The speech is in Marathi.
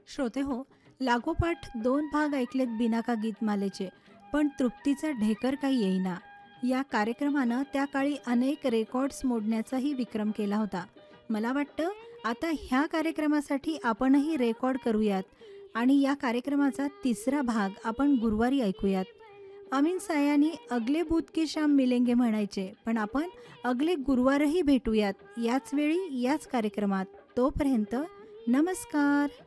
श्रोते हो, लागोपाठ 2 भाग ऐकलेत बिनाका गीतमालेचे, पण तृप्तीचा ढेकर काही येईना. या कार्यक्रमानं त्या काळी अनेक रेकॉर्ड्स मोडण्याचाही विक्रम केला होता. मला वाटतं आता ह्या कार्यक्रमासाठी आपणही रेकॉर्ड करूयात आणि या कार्यक्रमाचा 3रा भाग आपण गुरुवारी ऐकूयात. अमीन सायानी अगले बुध के शाम मिलेंगे म्हणायचे, पण आपण अगले गुरुवारही भेटूयात याच वेळी याच कार्यक्रमात. तोपर्यंत नमस्कार.